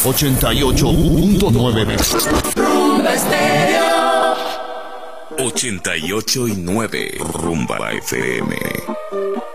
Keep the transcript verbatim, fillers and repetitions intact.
ochenta y ocho punto nueve. Rumba Estéreo. ochenta y ocho y nueve. Rumba F M.